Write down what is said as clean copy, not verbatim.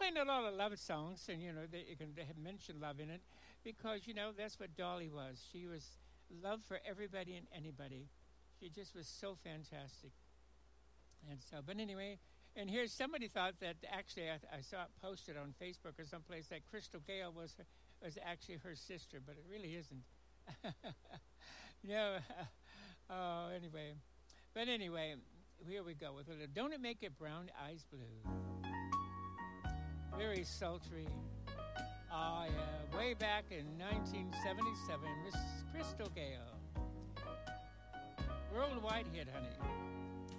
find a lot of love songs, and they have mentioned love in it, because that's what Dolly was. She was love for everybody and anybody. She just was so fantastic. And so, but anyway, and here's somebody thought that actually I saw it posted on Facebook or someplace that Crystal Gale was actually her sister, but it really isn't. no. Oh, anyway. But anyway, here we go with a little Don't It Make It Brown Eyes Blue. Very sultry. Oh, yeah. Way back in 1977, Miss Crystal Gale. Worldwide hit, honey.